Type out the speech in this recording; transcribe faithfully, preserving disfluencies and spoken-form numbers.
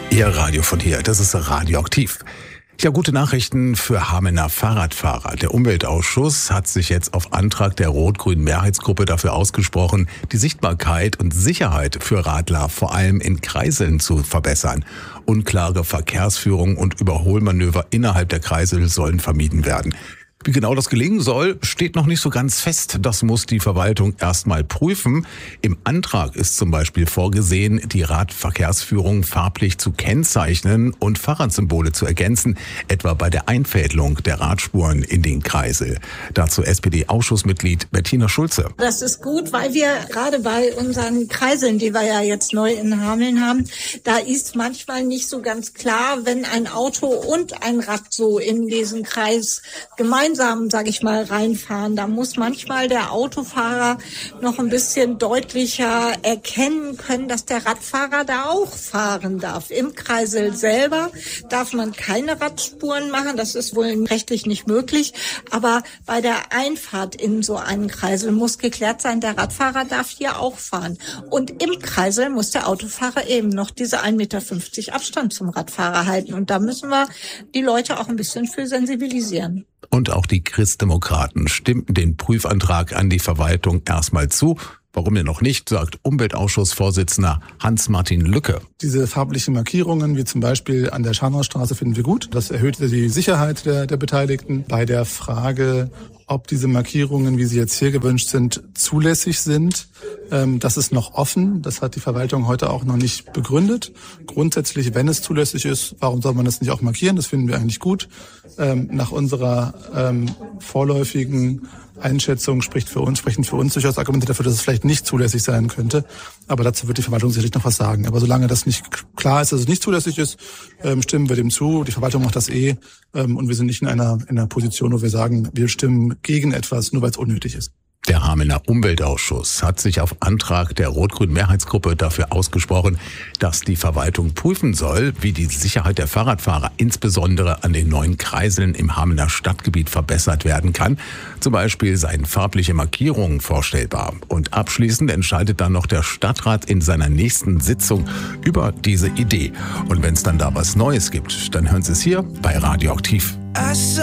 Ihr Radio von hier, das ist Radioaktiv. Ja, gute Nachrichten für Hamelner Fahrradfahrer. Der Umweltausschuss hat sich jetzt auf Antrag der rot-grünen Mehrheitsgruppe dafür ausgesprochen, die Sichtbarkeit und Sicherheit für Radler vor allem in Kreiseln zu verbessern. Unklare Verkehrsführung und Überholmanöver innerhalb der Kreisel sollen vermieden werden. Wie genau das gelingen soll, steht noch nicht so ganz fest. Das muss die Verwaltung erstmal prüfen. Im Antrag ist zum Beispiel vorgesehen, die Radverkehrsführung farblich zu kennzeichnen und Fahrradsymbole zu ergänzen, etwa bei der Einfädelung der Radspuren in den Kreisel. Dazu S P D-Ausschussmitglied Bettina Schulze. Das ist gut, weil wir gerade bei unseren Kreiseln, die wir ja jetzt neu in Hameln haben, da ist manchmal nicht so ganz klar, wenn ein Auto und ein Rad so in diesen Kreis gemeinsam gemeinsam, sage ich mal, reinfahren. Da muss manchmal der Autofahrer noch ein bisschen deutlicher erkennen können, dass der Radfahrer da auch fahren darf. Im Kreisel selber darf man keine Radspuren machen, das ist wohl rechtlich nicht möglich. Aber bei der Einfahrt in so einen Kreisel muss geklärt sein, der Radfahrer darf hier auch fahren. Und im Kreisel muss der Autofahrer eben noch diese ein Meter fünfzig Abstand zum Radfahrer halten. Und da müssen wir die Leute auch ein bisschen für sensibilisieren. Und auch die Christdemokraten stimmten den Prüfantrag an die Verwaltung erstmal zu. Warum denn noch nicht, sagt Umweltausschussvorsitzender Hans-Martin Lücke. Diese farblichen Markierungen, wie zum Beispiel an der Scharnhorststraße, finden wir gut. Das erhöht die Sicherheit der, der Beteiligten. Bei der Frage, ob diese Markierungen, wie sie jetzt hier gewünscht sind, zulässig sind, ähm, das ist noch offen. Das hat die Verwaltung heute auch noch nicht begründet. Grundsätzlich, wenn es zulässig ist, warum soll man das nicht auch markieren? Das finden wir eigentlich gut. Ähm, nach unserer ähm, vorläufigen Einschätzung spricht für uns, sprechen für uns durchaus Argumente dafür, dass es vielleicht nicht zulässig sein könnte. Aber dazu wird die Verwaltung sicherlich noch was sagen. Aber solange das nicht klar ist, dass es nicht zulässig ist, ähm, stimmen wir dem zu. Die Verwaltung macht das eh. Ähm, und wir sind nicht in einer, in einer Position, wo wir sagen, wir stimmen gegen etwas, nur weil es unnötig ist. Der Hamelner Umweltausschuss hat sich auf Antrag der rot-grünen Mehrheitsgruppe dafür ausgesprochen, dass die Verwaltung prüfen soll, wie die Sicherheit der Fahrradfahrer insbesondere an den neuen Kreiseln im Hamelner Stadtgebiet verbessert werden kann. Zum Beispiel seien farbliche Markierungen vorstellbar. Und abschließend entscheidet dann noch der Stadtrat in seiner nächsten Sitzung über diese Idee. Und wenn es dann da was Neues gibt, dann hören Sie es hier bei Radioaktiv.